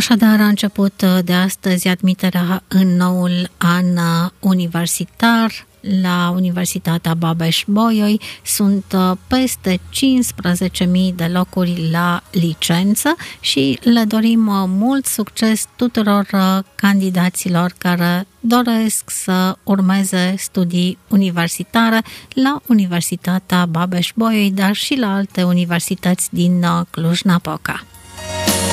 Așadar, a început de astăzi admiterea în noul an universitar la Universitatea Babeș-Bolyai. Sunt peste 15.000 de locuri la licență și le dorim mult succes tuturor candidaților care doresc să urmeze studii universitare la Universitatea Babeș-Bolyai, dar și la alte universități din Cluj-Napoca.